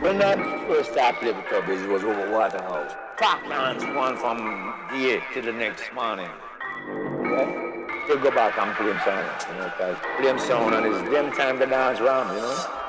When I first started playing the tubbies, it was over Waterhouse. Park dance one from the 8 till the next morning. Okay? They go back and play him sound, you know, because play him sound and it's them time to dance around, you know.